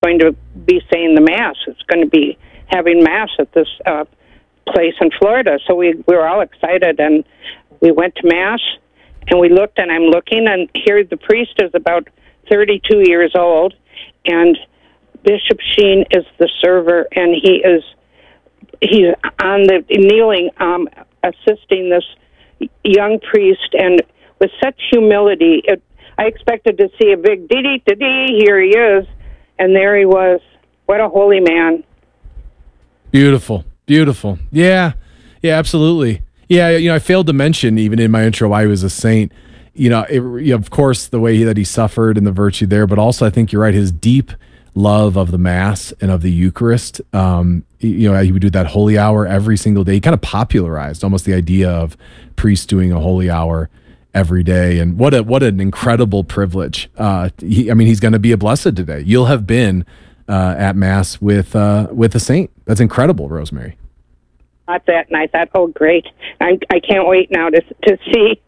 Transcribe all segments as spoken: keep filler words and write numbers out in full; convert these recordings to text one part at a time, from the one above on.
going to be saying the Mass. It's going to be having Mass at this uh, place in Florida. So we, we were all excited, and we went to Mass, and we looked, and I'm looking, and here the priest is about thirty-two years old, and Bishop Sheen is the server, and he is he's on the kneeling, um, assisting this young priest, and with such humility. It, I expected to see a big dee dee dee. Here he is, and there he was. What a holy man! Beautiful, beautiful. Yeah, yeah, absolutely. Yeah, you know, I failed to mention even in my intro why he was a saint. You know, it, you know, of course, the way that he suffered and the virtue there, but also I think you're right, his deep love of the Mass and of the Eucharist. Um, you know, he would do that holy hour every single day. He kind of popularized almost the idea of priests doing a holy hour every day. And what a what an incredible privilege. Uh, he, I mean, he's going to be a blessed today. You'll have been uh, at Mass with uh, with a saint. That's incredible, Rosemary. Thought that, and I thought, oh, great! I I can't wait now to to see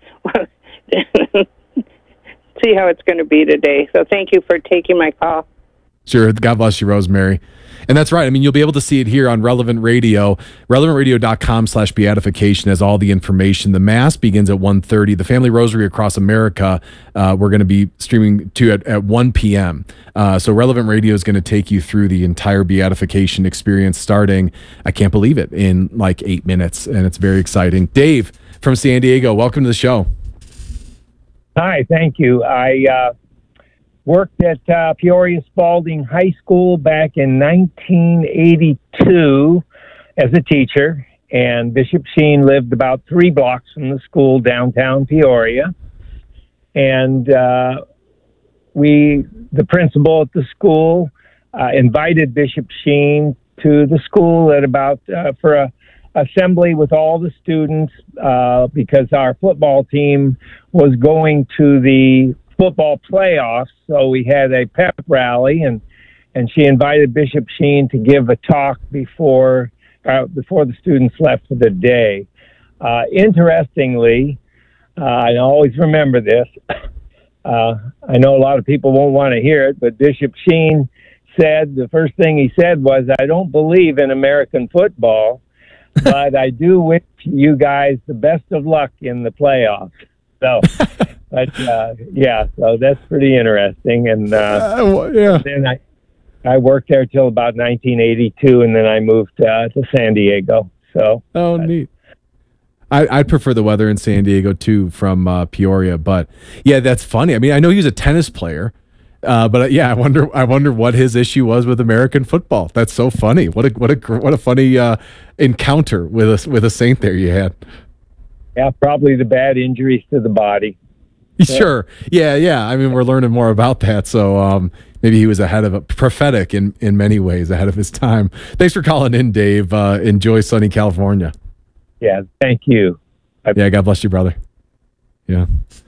see how it's going to be today. So thank you for taking my call. Sure. God bless you, Rosemary. And that's right. I mean, you'll be able to see it here on Relevant Radio. relevant radio dot com slash beatification has all the information. The Mass begins at one thirty. The Family Rosary across America, uh, we're going to be streaming to at, at one p.m. Uh, so Relevant Radio is going to take you through the entire beatification experience starting, I can't believe it, in like eight minutes. And it's very exciting. Dave from San Diego, welcome to the show. Hi, thank you. I uh, worked at uh, Peoria Spalding High School back in nineteen eighty-two as a teacher, and Bishop Sheen lived about three blocks from the school downtown Peoria. And uh, we, the principal at the school, uh, invited Bishop Sheen to the school at about uh, for a assembly with all the students uh, because our football team was going to the football playoffs. So we had a pep rally, and and she invited Bishop Sheen to give a talk before uh, before the students left for the day. Uh, interestingly, uh, I always remember this. Uh, I know a lot of people won't want to hear it, but Bishop Sheen said, the first thing he said was, "I don't believe in American football, but I do wish you guys the best of luck in the playoffs." So, but uh, yeah, so that's pretty interesting. And uh, uh, yeah. then I, I worked there till about nineteen eighty-two, and then I moved uh, to San Diego. So, oh, but, neat. I, I'd prefer the weather in San Diego too from uh, Peoria, but yeah, that's funny. I mean, I know he was a tennis player. Uh, but uh, yeah, I wonder. I wonder what his issue was with American football. That's so funny. What a what a what a funny uh, encounter with a with a saint there you had. Yeah, probably the bad injuries to the body. Sure. Yeah, yeah. I mean, we're learning more about that. So um, maybe he was ahead of a prophetic in in many ways, ahead of his time. Thanks for calling in, Dave. Uh, enjoy sunny California. Yeah. Thank you. I- yeah. God bless you, brother. Yeah.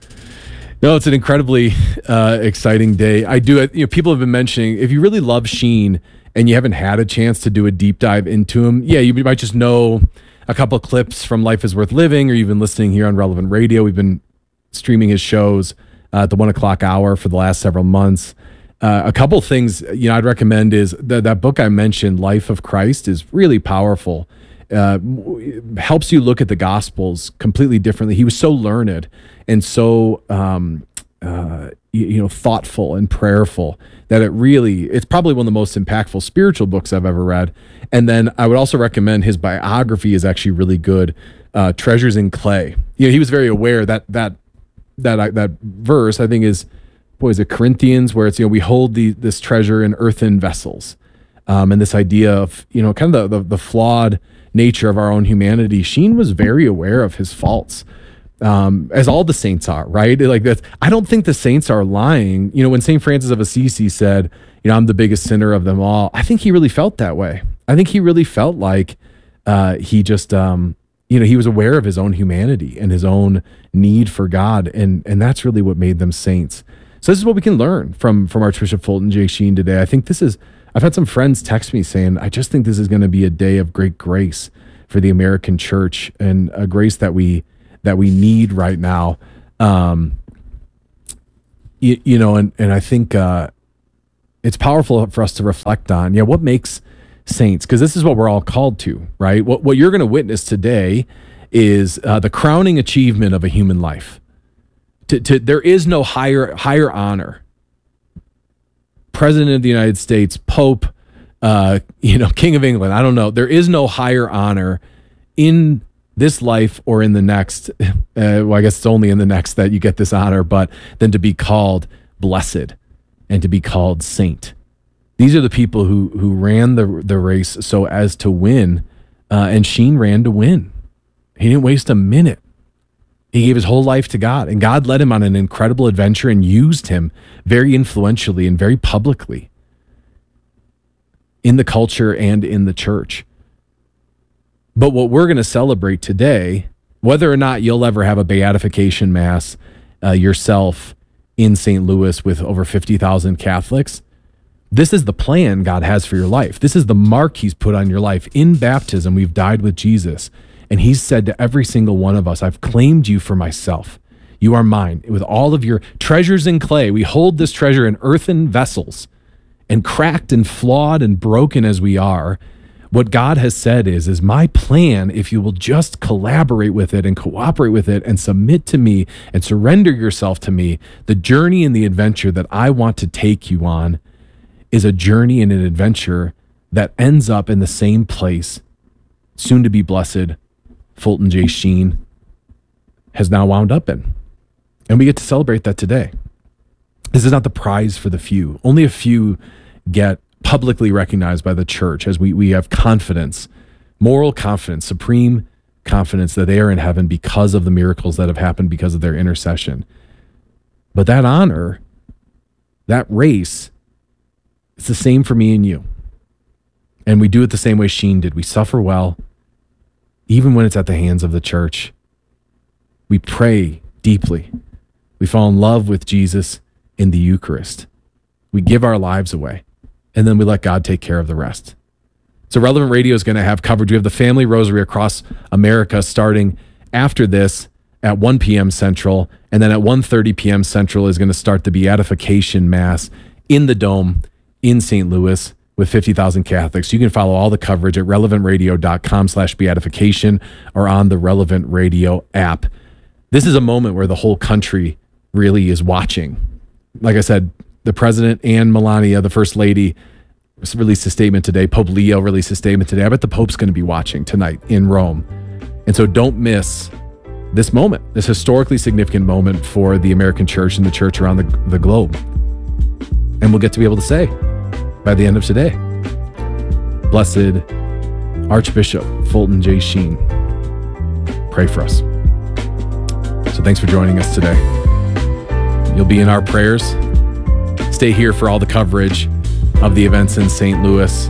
No, it's an incredibly uh, exciting day. I do it. You know, people have been mentioning, if you really love Sheen and you haven't had a chance to do a deep dive into him, yeah, you might just know a couple of clips from Life is Worth Living, or you've been listening here on Relevant Radio. We've been streaming his shows uh, at the one o'clock hour for the last several months. Uh, a couple of things, you know, I'd recommend is that that book I mentioned, Life of Christ, is really powerful. Uh, helps you look at the Gospels completely differently. He was so learned and so um, uh, you, you know thoughtful and prayerful that it really it's probably one of the most impactful spiritual books I've ever read. And then I would also recommend his biography is actually really good. Uh, Treasures in Clay. You know, he was very aware that that that that verse I think is boy is it Corinthians, where it's you know we hold the this treasure in earthen vessels, um, and this idea of you know kind of the the, the flawed nature of our own humanity. Sheen was very aware of his faults, um, as all the saints are, right? Like that. I don't think the saints are lying. You know, when Saint Francis of Assisi said, you know, I'm the biggest sinner of them all, I think he really felt that way. I think he really felt like uh, he just, um, you know, he was aware of his own humanity and his own need for God. And, and that's really what made them saints. So this is what we can learn from, from Archbishop Fulton J. Sheen today. I think this is, I've had some friends text me saying, I just think this is going to be a day of great grace for the American church, and a grace that we that we need right now. Um, you, you know, and, and I think uh, it's powerful for us to reflect on, yeah, what makes saints? Because this is what we're all called to, right? What, what you're going to witness today is uh, the crowning achievement of a human life. To, to, there is no higher higher honor. President of the United States, Pope, uh, you know, King of England, I don't know. There is no higher honor in this life or in the next. Uh, well, I guess it's only in the next that you get this honor, but than to be called blessed and to be called saint. These are the people who who ran the the race so as to win, uh, and Sheen ran to win. He didn't waste a minute. He gave his whole life to God, and God led him on an incredible adventure and used him very influentially and very publicly in the culture and in the church. But what we're going to celebrate today, whether or not you'll ever have a beatification mass uh, yourself in Saint Louis with over fifty thousand Catholics, this is the plan God has for your life. This is the mark he's put on your life. In baptism, we've died with Jesus. And he's said to every single one of us, I've claimed you for myself. You are mine. With all of your treasures in clay, we hold this treasure in earthen vessels. And cracked and flawed and broken as we are, what God has said is, is my plan, if you will just collaborate with it and cooperate with it and submit to me and surrender yourself to me, the journey and the adventure that I want to take you on is a journey and an adventure that ends up in the same place, soon to be blessed, Fulton J. Sheen has now wound up in. And we get to celebrate that today. This is not the prize for the few. Only a few get publicly recognized by the church as we, we have confidence, moral confidence, supreme confidence that they are in heaven because of the miracles that have happened because of their intercession. But that honor, that race, it's the same for me and you. And we do it the same way Sheen did. We suffer well, even when it's at the hands of the church. We pray deeply. We fall in love with Jesus in the Eucharist. We give our lives away, and then we let God take care of the rest. So Relevant Radio is going to have coverage. We have the Family Rosary across America starting after this at one p.m. Central, and then at one thirty p.m. Central is going to start the Beatification Mass in the Dome in Saint Louis with fifty thousand Catholics. You can follow all the coverage at relevantradio.com slash beatification or on the Relevant Radio app. This is a moment where the whole country really is watching. Like I said, the president and Melania, the first lady, released a statement today. Pope Leo released a statement today. I bet the Pope's going to be watching tonight in Rome. And so don't miss this moment, this historically significant moment for the American church and the church around the, the globe. And we'll get to be able to say, by the end of today, Blessed Archbishop Fulton J. Sheen, pray for us. So thanks for joining us today. You'll be in our prayers. Stay here for all the coverage of the events in Saint Louis.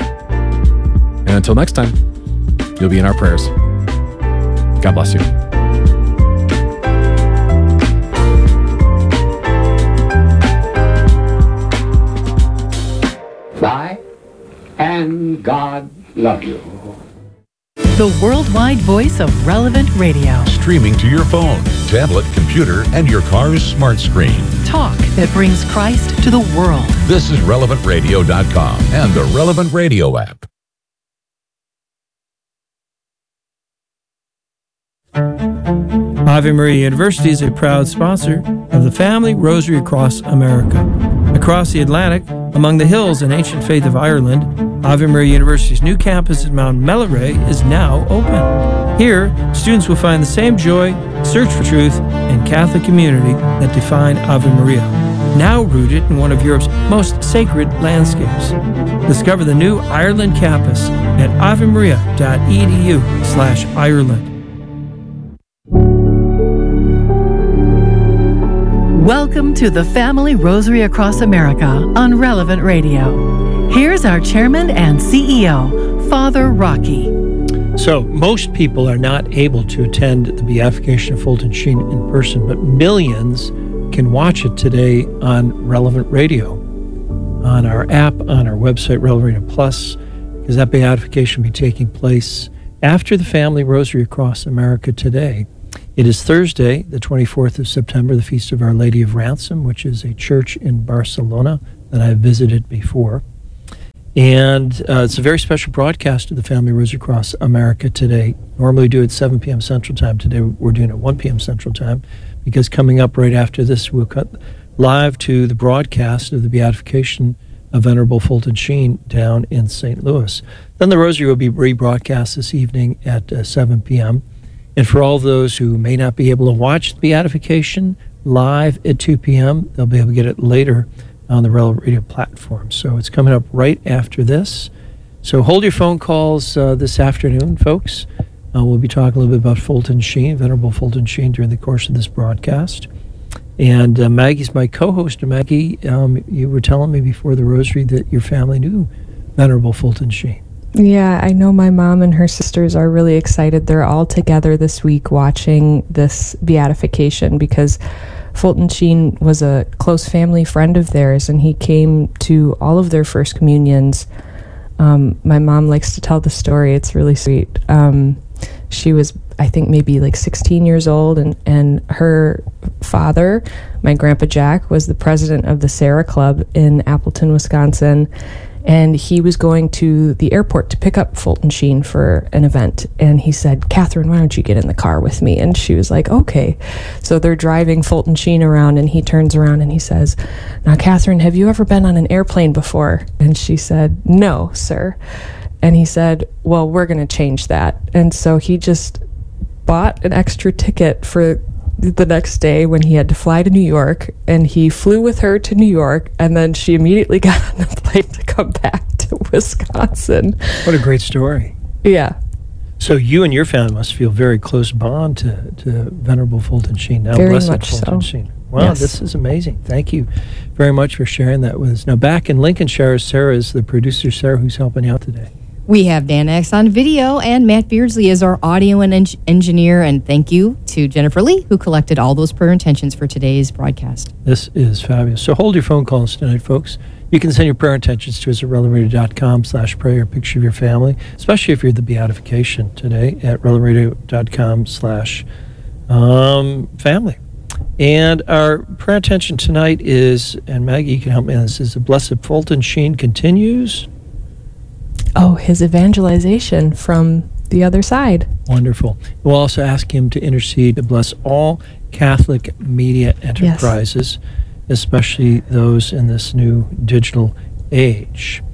And until next time, you'll be in our prayers. God bless you. Bye, and God love you. The worldwide voice of Relevant Radio. Streaming to your phone, tablet, computer, and your car's smart screen. Talk that brings Christ to the world. This is relevant radio dot com and the Relevant Radio app. Ave Maria University is a proud sponsor of the Family Rosary Across America. Across the Atlantic, among the hills and ancient faith of Ireland, Ave Maria University's new campus at Mount Melleray is now open. Here, students will find the same joy, search for truth, and Catholic community that define Ave Maria, now rooted in one of Europe's most sacred landscapes. Discover the new Ireland campus at avemaria.edu slash Ireland. Welcome to the Family Rosary Across America on Relevant Radio. Here's our chairman and C E O, Father Rocky. So, most people are not able to attend the Beatification of Fulton Sheen in person, but millions can watch it today on Relevant Radio, on our app, on our website, Relevant Radio Plus, because that beatification will be taking place after the Family Rosary Across America today. It is Thursday, the twenty-fourth of September, the Feast of Our Lady of Ransom, which is a church in Barcelona, that I've visited before. And uh, it's a very special broadcast of the Family Rosary Cross America today. Normally we do it at seven p.m. Central Time. Today we're doing it at one p.m. Central Time, because coming up right after this, we'll cut live to the broadcast of the beatification of Venerable Fulton Sheen down in Saint Louis. Then the Rosary will be rebroadcast this evening at uh, seven p.m. And for all those who may not be able to watch the beatification live at two p.m., they'll be able to get it later on the Relevant Radio platform. So it's coming up right after this. So hold your phone calls uh, this afternoon, folks. Uh, we'll be talking a little bit about Fulton Sheen, Venerable Fulton Sheen, during the course of this broadcast. And uh, Maggie's my co-host. And Maggie, um, you were telling me before the Rosary that your family knew Venerable Fulton Sheen. Yeah, I know my mom and her sisters are really excited. They're all together this week watching this beatification, because Fulton Sheen was a close family friend of theirs, and he came to all of their first communions. Um, my mom likes to tell the story. It's really sweet. Um, she was, I think, maybe like sixteen years old, and, and her father, my grandpa Jack, was the president of the Sarah Club in Appleton, Wisconsin. And he was going to the airport to pick up Fulton Sheen for an event. And he said, "Catherine, why don't you get in the car with me?" And she was like, "Okay." So they're driving Fulton Sheen around, and he turns around and he says, "Now, Catherine, have you ever been on an airplane before?" And she said, "No, sir." And he said, "Well, we're going to change that." And so he just bought an extra ticket for the next day when he had to fly to New York, and he flew with her to New York, and then she immediately got on the plane to come back to Wisconsin. What a great story. Yeah. So you and your family must feel very close bond to, to Venerable Fulton Sheen, now Very Blessed much Fulton so. Sheen. Wow, Yes. This is amazing. Thank you very much for sharing that with us. Now, back in Lincolnshire, Sarah is the producer. Sarah, who's helping you out today? We have Dan X on video, and Matt Beardsley is our audio and en- engineer. And thank you to Jennifer Lee, who collected all those prayer intentions for today's broadcast. This is fabulous. So hold your phone calls tonight, folks. You can send your prayer intentions to us at relevant.com slash prayer, picture of your family, especially if you're at the beatification today at relevant.com slash um, family. And our prayer intention tonight is, and Maggie, you can help me on this, is the Blessed Fulton Sheen continues. Oh, his evangelization from the other side. Wonderful. We'll also ask him to intercede to bless all Catholic media enterprises, yes, especially those in this new digital age.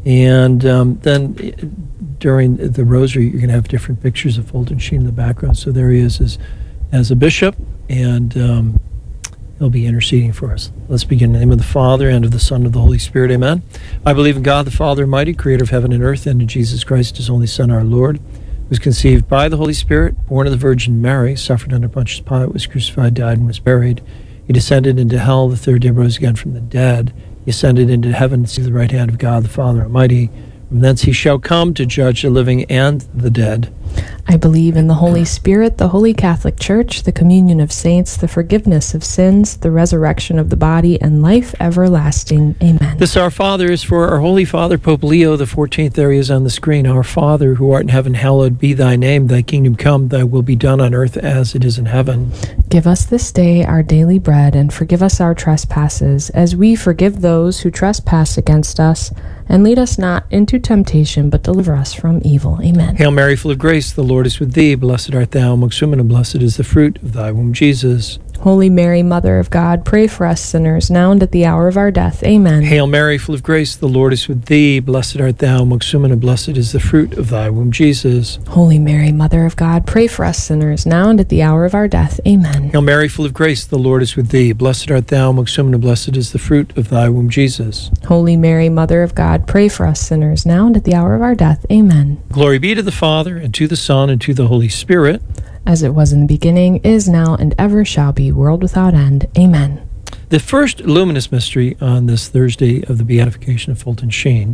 And um, then during the Rosary, you're going to have different pictures of Fulton Sheen in the background. So there he is as, as a bishop, and um, he'll be interceding for us. Let's begin in the name of the Father, and of the Son, and of the Holy Spirit. Amen. I believe in God, the Father Almighty, creator of heaven and earth, and in Jesus Christ, his only Son, our Lord, who was conceived by the Holy Spirit, born of the Virgin Mary, suffered under Pontius Pilate, was crucified, died, and was buried. He descended into hell, the third day rose again from the dead. He ascended into heaven, to the right hand of God, the Father Almighty. From thence he shall come to judge the living and the dead. I believe in the Holy Spirit, the Holy Catholic Church, the communion of saints, the forgiveness of sins, the resurrection of the body, and life everlasting. Amen. This Our Father is for our Holy Father, Pope Leo the fourteenth. There he is on the screen. Our Father, who art in heaven, hallowed be thy name. Thy kingdom come, thy will be done on earth as it is in heaven. Give us this day our daily bread, and forgive us our trespasses, as we forgive those who trespass against us. And lead us not into temptation, but deliver us from evil. Amen. Hail Mary, full of grace, the Lord is with thee. Blessed art thou amongst women, and blessed is the fruit of thy womb, Jesus. Holy Mary, Mother of God, pray for us sinners, now and at the hour of our death. Amen. Hail Mary, full of grace, the Lord is with thee. Blessed art thou amongst women, and blessed is the fruit of thy womb, Jesus. Holy Mary, Mother of God, pray for us sinners, now and at the hour of our death. Amen. Hail Mary, full of grace, the Lord is with thee. Blessed art thou amongst women, and blessed is the fruit of thy womb, Jesus. Holy Mary, Mother of God, pray for us sinners, now and at the hour of our death. Amen. Glory be to the Father, and to the Son, and to the Holy Spirit. As it was in the beginning, is now, and ever shall be, world without end. Amen. The first luminous mystery on this Thursday of the beatification of Fulton Sheen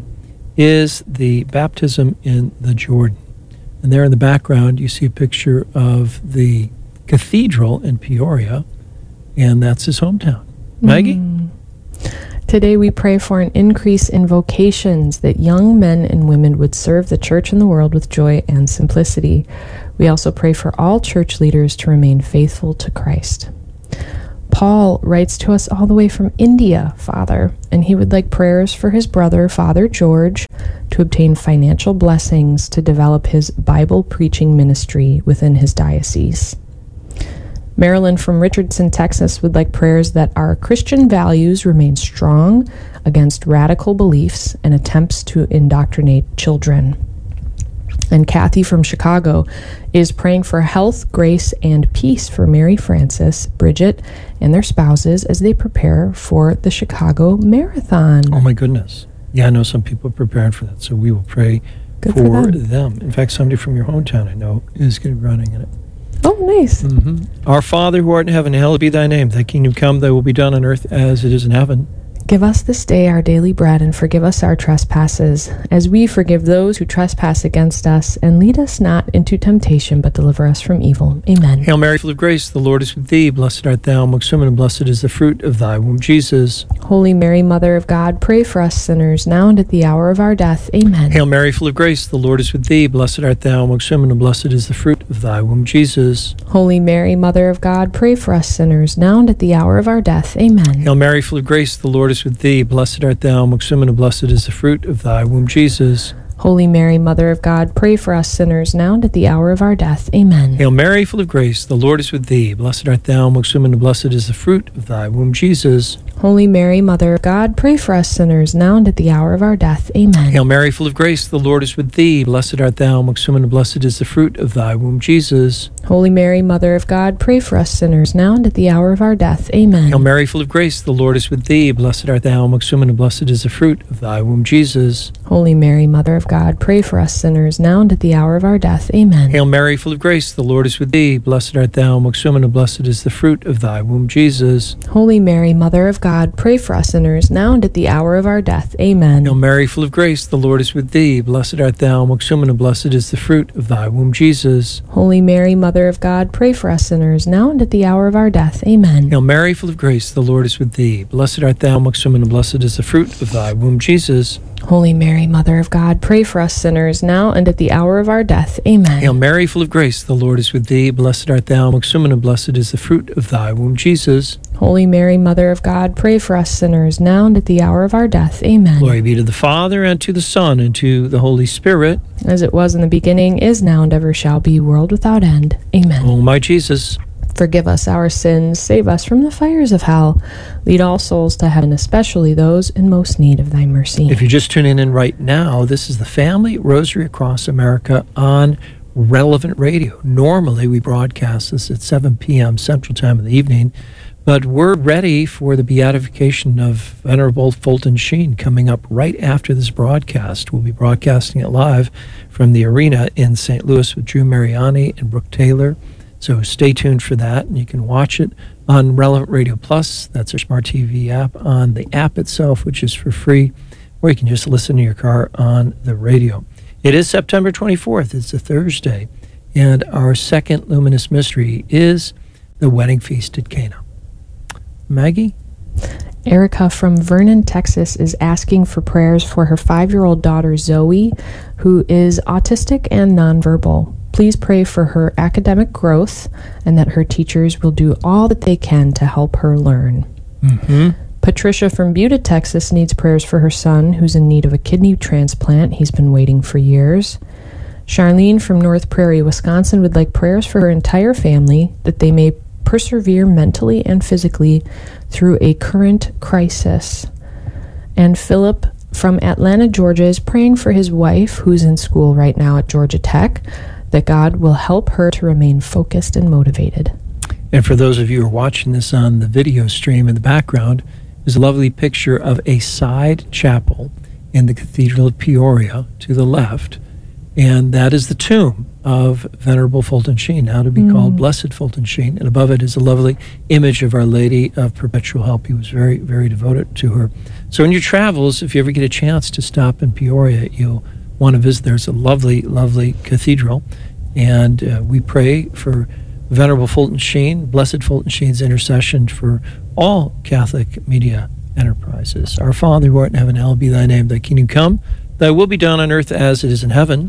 is the baptism in the Jordan. And there in the background, you see a picture of the cathedral in Peoria, and that's his hometown. Maggie? Mm. Today we pray for an increase in vocations, that young men and women would serve the church and the world with joy and simplicity. We also pray for all church leaders to remain faithful to Christ. Paul writes to us all the way from India, Father, and he would like prayers for his brother, Father George, to obtain financial blessings to develop his Bible preaching ministry within his diocese. Marilyn from Richardson, Texas would like prayers that our Christian values remain strong against radical beliefs and attempts to indoctrinate children. And Kathy from Chicago is praying for health, grace, and peace for Mary Frances, Bridget, and their spouses as they prepare for the Chicago Marathon. Oh my goodness. Yeah, I know some people are preparing for that, so we will pray Good for, for them. them. In fact, somebody from your hometown I know is going to be running in it. Oh, nice. Mm-hmm. Our Father who art in heaven, hallowed be thy name. Thy kingdom come, thy will be done on earth as it is in heaven. Give us this day our daily bread, and forgive us our trespasses, as we forgive those who trespass against us. And lead us not into temptation, but deliver us from evil. Amen. Hail Mary, full of grace, the Lord is with thee. Blessed art thou amongst women, and blessed is the fruit of thy womb, Jesus. Holy Mary, Mother of God, pray for us sinners, now and at the hour of our death. Amen. Hail Mary, full of grace, the Lord is with thee. Blessed art thou amongst women, and blessed is the fruit of thy womb, Jesus. Holy Mary, Mother of God, pray for us sinners, now and at the hour of our death. Amen. Hail Mary, full of grace, the Lord is with thee. Blessed art thou amongst women, and blessed is the fruit of thy womb, Jesus. Holy Mary, Mother of God, pray for us sinners, now and at the hour of our death. Amen. Hail Mary, full of grace, the Lord is with thee. Blessed art thou amongst women, and blessed is the fruit of thy womb, Jesus. Holy Mary, Mother of God, pray for us sinners, now and at the hour of our death. Amen. Hail Mary, full of grace, the Lord is with thee. Blessed art thou amongst women, and blessed is the fruit of thy womb, Jesus. Holy Mary, Mother of God, pray for us sinners, now and at the hour of our death. Amen. Hail Mary, full of grace, the Lord is with thee. Blessed art thou amongst women, and blessed is the fruit of thy womb, Jesus. Holy Mary, Mother of God, pray for us sinners, now and at the hour of our death. Amen. Hail Mary, full of grace, the Lord is with thee. Blessed art thou amongst women, and blessed is the fruit of thy womb, Jesus. Holy Mary, Mother of God, pray for us sinners, now and at the hour of our death. Amen. Hail Mary, full of grace, the Lord is with thee. Blessed art thou amongst women, and blessed is the fruit of thy womb, Jesus. Holy Mary, Mother of God, pray for us sinners, now and at the hour of our death. Amen. Hail Mary, full of grace, the Lord is with thee. Blessed art thou amongst women, and blessed is the fruit of thy womb, Jesus. Holy Mary, Mother of God, pray for us sinners, now and at the hour of our death. Amen. Hail Mary, full of grace, the Lord is with thee. Blessed art thou amongst women, and blessed is the fruit of thy womb, Jesus. Holy Mary, Mother of God, pray for us sinners, now and at the hour of our death. Amen. Glory be to the Father, and to the Son, and to the Holy Spirit. As it was in the beginning, is now, and ever shall be, world without end. Amen. O my Jesus, forgive us our sins, save us from the fires of hell. Lead all souls to heaven, especially those in most need of thy mercy. If you're just tuning in right now, this is the Family Rosary Across America on Relevant Radio. Normally, we broadcast this at seven p.m. Central Time in the evening, but we're ready for the beatification of Venerable Fulton Sheen coming up right after this broadcast. We'll be broadcasting it live from the arena in Saint Louis with Drew Mariani and Brooke Taylor. So stay tuned for that, and you can watch it on Relevant Radio Plus. That's our smart T V app, on the app itself, which is for free, or you can just listen to your car on the radio. It is September twenty-fourth. It's a Thursday, and our second luminous mystery is the wedding feast at Cana. Maggie? Erica from Vernon, Texas is asking for prayers for her five-year-old daughter Zoe, who is autistic and nonverbal. Please pray for her academic growth and that her teachers will do all that they can to help her learn. Mm-hmm. Patricia from Buda, Texas needs prayers for her son, who's in need of a kidney transplant. He's been waiting for years. Charlene from North Prairie, Wisconsin would like prayers for her entire family that they may persevere mentally and physically through a current crisis. And Philip from Atlanta, Georgia is praying for his wife, who's in school right now at Georgia Tech, that God will help her to remain focused and motivated. And for those of you who are watching this on the video stream, in the background is a lovely picture of a side chapel in the Cathedral of Peoria to the left, and that is the tomb of Venerable Fulton Sheen, now to be mm. called Blessed Fulton Sheen, and above it is a lovely image of Our Lady of Perpetual Help. He was very, very devoted to her. So in your travels, if you ever get a chance to stop in Peoria, you'll want to visit. There's a lovely, lovely cathedral, and uh, we pray for Venerable Fulton Sheen, Blessed Fulton Sheen's intercession for all Catholic media enterprises. Our Father who art in heaven, hallowed be thy name. Thy kingdom come, thy will be done on earth as it is in heaven.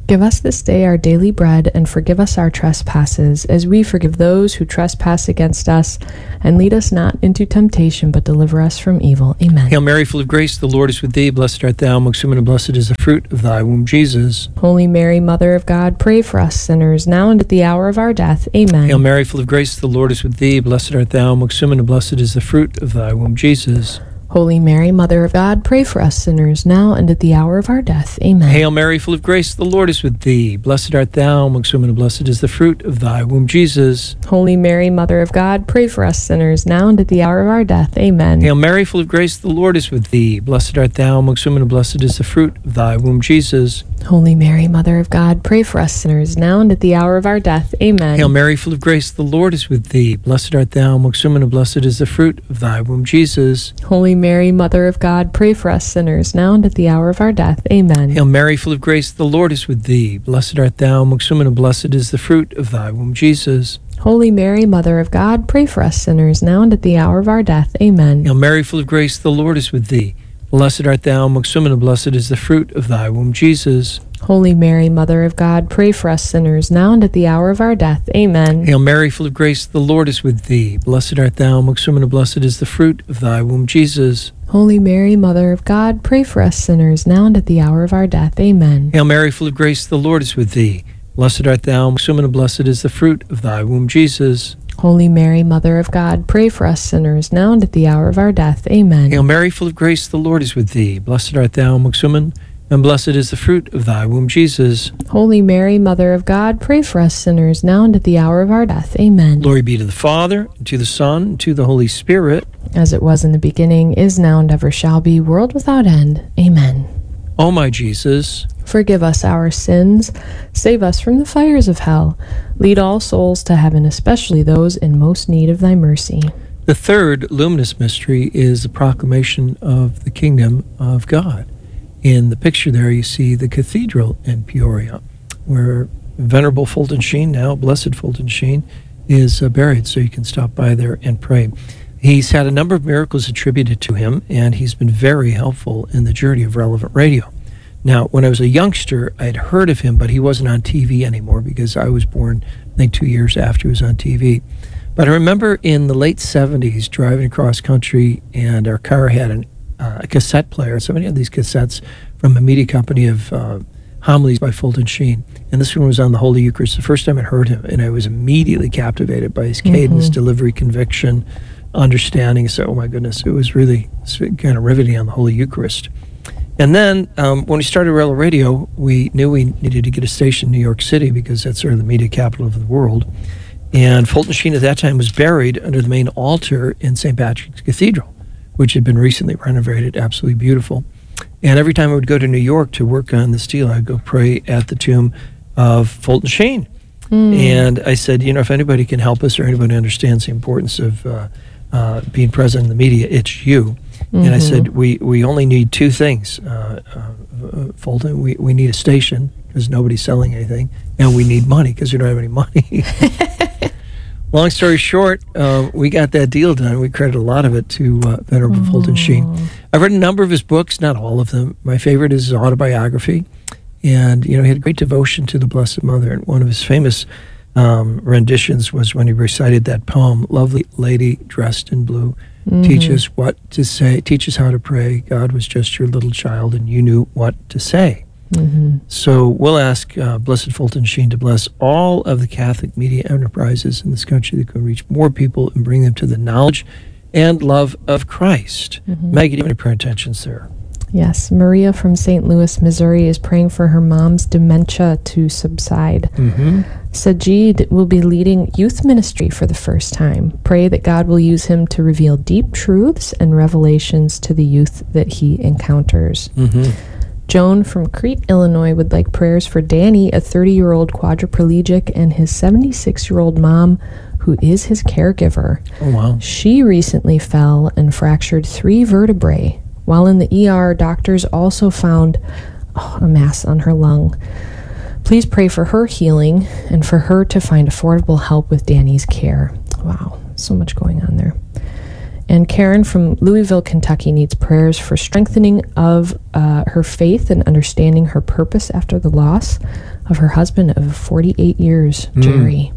Give us this day our daily bread, and forgive us our trespasses, as we forgive those who trespass against us. And lead us not into temptation, but deliver us from evil. Amen. Hail Mary, full of grace, the Lord is with thee. Blessed art thou amongst women, and blessed is the fruit of thy womb, Jesus. Holy Mary, Mother of God, pray for us sinners, now and at the hour of our death. Amen. Hail Mary, full of grace, the Lord is with thee. Blessed art thou amongst women, and blessed is the fruit of thy womb, Jesus. Holy Mary, Mother of God, pray for us sinners, now and at the hour of our death. Amen. Hail Mary, full of grace, the Lord is with thee. Blessed art thou amongst women, and blessed is the fruit of thy womb, Jesus. Holy Mary, Mother of God, pray for us sinners, now and at the hour of our death. Amen. Hail Mary, full of grace, the Lord is with thee. Blessed art thou amongst women, and blessed is the fruit of thy womb, Jesus. Holy Mary, Mother of God, pray for us sinners, now and at the hour of our death. Amen. Hail Mary, full of grace, the Lord is with thee. Blessed art thou amongst women, and blessed is the fruit of thy womb, Jesus. Holy Mary, Mother of God, pray for us sinners, now and at the hour of our death. Amen. Hail Mary, full of grace, the Lord is with thee. Blessed art thou amongst women, and blessed is the fruit of thy womb, Jesus. Holy Mary, Mother of God, pray for us sinners, now and at the hour of our death. Amen. Hail Mary, full of grace, the Lord is with thee. Blessed art thou amongst women, and blessed is the fruit of thy womb, Jesus. Holy Mary, Mother of God, pray for us sinners, now and at the hour of our death. Amen. Hail Mary, full of grace, the Lord is with thee. Blessed art thou amongst women, and blessed is the fruit of thy womb, Jesus. Holy Mary, Mother of God, pray for us sinners, now and at the hour of our death. Amen. Hail Mary, full of grace, the Lord is with thee. Blessed art thou amongst women, and blessed is the fruit of thy womb, Jesus. Holy Mary, Mother of God, pray for us sinners, now and at the hour of our death. Amen. Hail Mary, full of grace, the Lord is with thee. Blessed art thou amongst women, and blessed is the fruit of thy womb, Jesus. Holy Mary, Mother of God, pray for us sinners, now and at the hour of our death. Amen. Glory be to the Father, and to the Son, and to the Holy Spirit. As it was in the beginning, is now, and ever shall be, world without end. Amen. O my Jesus, forgive us our sins, save us from the fires of hell, lead all souls to heaven, especially those in most need of thy mercy. The third luminous mystery is the proclamation of the kingdom of God. In the picture there, you see the cathedral in Peoria, where Venerable Fulton Sheen, now Blessed Fulton Sheen, is uh, buried, so you can stop by there and pray. He's had a number of miracles attributed to him, and he's been very helpful in the journey of Relevant Radio. Now, when I was a youngster, I'd heard of him, but he wasn't on T V anymore because I was born, I think, two years after he was on T V. But I remember in the late seventies driving across country, and our car had an, uh, a cassette player. Somebody had these cassettes from a media company of uh, homilies by Fulton Sheen. And this one was on the Holy Eucharist. The first time I heard him, and I was immediately captivated by his cadence, mm-hmm. delivery, conviction, understanding. So, oh my goodness, it was really kind of riveting on the Holy Eucharist. And then um, when we started Rel Radio, we knew we needed to get a station in New York City because that's sort of the media capital of the world. And Fulton Sheen at that time was buried under the main altar in Saint Patrick's Cathedral, which had been recently renovated, absolutely beautiful. And every time I would go to New York to work on this deal, I'd go pray at the tomb of Fulton Sheen. Mm. And I said, you know, if anybody can help us or anybody understands the importance of uh, uh, being present in the media, it's you. Mm-hmm. And I said, we, we only need two things, uh, uh, Fulton. We, we need a station because nobody's selling anything, and we need money because we don't have any money. Long story short, uh, we got that deal done. We credit a lot of it to uh, Venerable oh. Fulton Sheen. I've read a number of his books, not all of them. My favorite is his autobiography. And, you know, he had great devotion to the Blessed Mother. And one of his famous um, renditions was when he recited that poem, Lovely Lady Dressed in Blue. Mm-hmm. Teach us what to say, teach us how to pray. God was just your little child, and you knew what to say. Mm-hmm. So we'll ask uh, Blessed Fulton Sheen to bless all of the Catholic media enterprises in this country that can reach more people and bring them to the knowledge and love of Christ. Mm-hmm. Maggie, do you have any prayer intentions there? Yes, Maria from Saint Louis, Missouri is praying for her mom's dementia to subside. Mm-hmm. Sajid will be leading youth ministry for the first time. Pray that God will use him to reveal deep truths and revelations to the youth that he encounters. Mm-hmm. Joan from Crete, Illinois would like prayers for Danny, a thirty-year-old quadriplegic, and his seventy-six-year-old mom, who is his caregiver. Oh, wow. She recently fell and fractured three vertebrae. While in the E R, doctors also found oh, a mass on her lung. Please pray for her healing and for her to find affordable help with Danny's care. Wow, so much going on there. And Karen from Louisville, Kentucky needs prayers for strengthening of uh, her faith and understanding her purpose after the loss of her husband of forty-eight years, Jerry.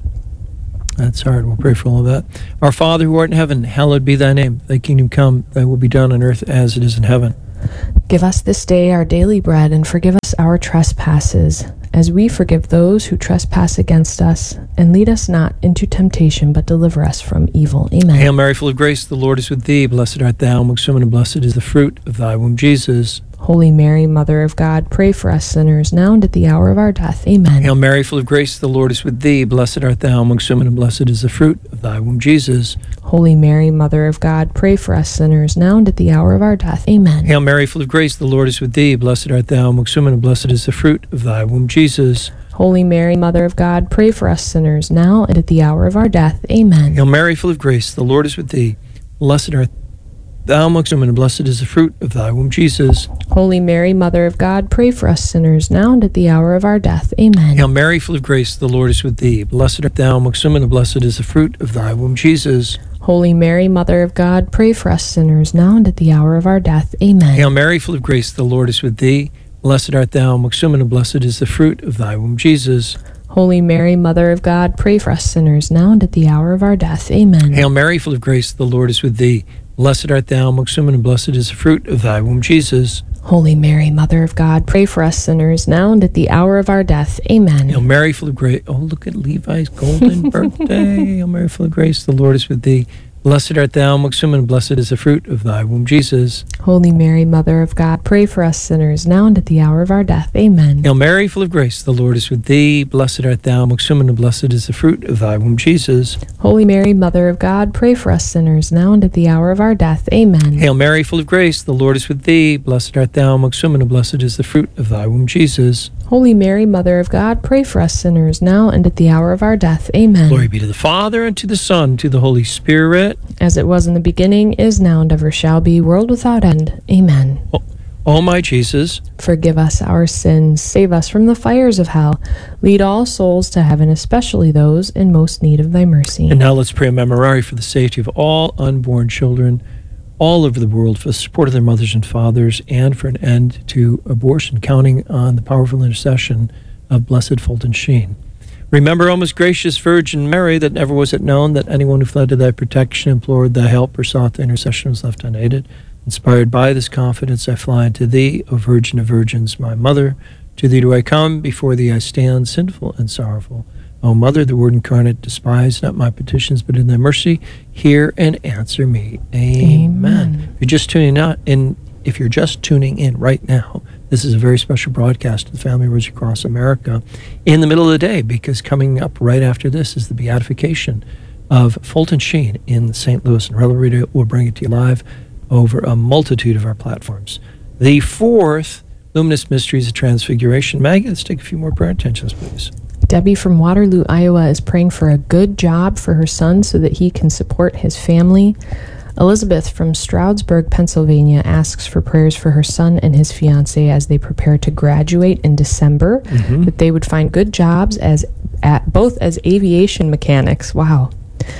That's hard. We'll pray for all of that. Our Father who art in heaven, hallowed be thy name. Thy kingdom come, thy will be done on earth as it is in heaven. Give us this day our daily bread, and forgive us our trespasses, as we forgive those who trespass against us. And lead us not into temptation, but deliver us from evil. Amen. Hail Mary, full of grace, the Lord is with thee. Blessed art thou amongst women, and blessed is the fruit of thy womb, Jesus. Holy Mary, Mother of God, pray for us sinners, now and at the hour of our death. Amen. Hail Mary, full of grace, the Lord is with thee. Blessed art thou amongst women, and blessed is the fruit of thy womb, Jesus. Holy Mary, Mother of God, pray for us sinners, now and at the hour of our death. Amen. Hail Mary, full of grace, the Lord is with thee. Blessed art thou amongst women, and blessed is the fruit of thy womb, Jesus. Holy Mary, Mother of God, pray for us sinners, now and at the hour of our death. Amen. Hail Mary, full of grace, the Lord is with thee. Blessed art thou amongst women, and blessed is the fruit of thy womb, Jesus. Holy Mary, Mother of God, pray for us sinners, now and at the hour of our death. Amen. Hail Mary, full of grace, the Lord is with thee. Blessed art thou amongst women, and blessed is the fruit of thy womb, Jesus. Holy Mary, Mother of God, pray for us sinners, now and at the hour of our death. Amen. Hail Mary, full of grace, the Lord is with thee. Blessed art thou amongst women, and blessed is the fruit of thy womb, Jesus. Holy Mary, Mother of God, pray for us sinners, now and at the hour of our death. Amen. Hail Mary, full of grace, the Lord is with thee. Blessed art thou amongst women, and blessed is the fruit of thy womb, Jesus. Holy Mary, Mother of God, pray for us sinners, now and at the hour of our death. Amen. Hail Mary, full of grace. Oh, look at Levi's golden birthday. Hail Mary, full of grace, the Lord is with thee. Blessed art thou amongst women, and blessed is the fruit of thy womb, Jesus. Holy Mary, Mother of God, pray for us sinners, now and at the hour of our death. Amen. Hail Mary, full of grace, the Lord is with thee. Blessed art thou amongst women, and blessed is the fruit of thy womb, Jesus. Holy Mary, Mother of God, pray for us sinners, now and at the hour of our death. Amen. Hail Mary, full of grace, the Lord is with thee. Blessed art thou amongst women, and blessed is the fruit of thy womb, Jesus. Holy Mary, Mother of God, pray for us sinners, now and at the hour of our death. Amen. Glory be to the Father, and to the Son, and to the Holy Spirit. As it was in the beginning, is now, and ever shall be, world without end. Amen. O, o my Jesus, forgive us our sins, save us from the fires of hell, lead all souls to heaven, especially those in most need of thy mercy. And now let's pray a memorare for the safety of all unborn children all over the world, for the support of their mothers and fathers, and for an end to abortion, counting on the powerful intercession of Blessed Fulton Sheen. Remember, O most gracious Virgin Mary, that never was it known that anyone who fled to thy protection, implored thy help, or sought thy intercession was left unaided. Inspired by this confidence, I fly unto thee, O Virgin of Virgins, my Mother. To thee do I come, before thee I stand, sinful and sorrowful. O Mother, the Word incarnate, despise not my petitions, but in thy mercy hear and answer me. Amen. Amen. If you're just tuning out in, if you're just tuning in right now, this is a very special broadcast of the Family Rosary Across America in the middle of the day, because coming up right after this is the beatification of Fulton Sheen in Saint Louis, and Relevant Radio will bring it to you live over a multitude of our platforms. The fourth luminous mysteries of Transfiguration. Maggie, let's take a few more prayer intentions, please. Debbie from Waterloo, Iowa is praying for a good job for her son so that he can support his family. Elizabeth from Stroudsburg, Pennsylvania asks for prayers for her son and his fiancée as they prepare to graduate in December, mm-hmm. that they would find good jobs as at both as aviation mechanics. Wow.